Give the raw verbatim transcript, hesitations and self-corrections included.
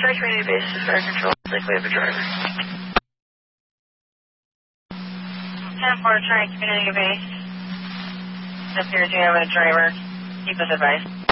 Community Base, this is Fire Control. Looks like we have a driver. ten four, Tri Community Base. It appears you have a driver. Keep us advised.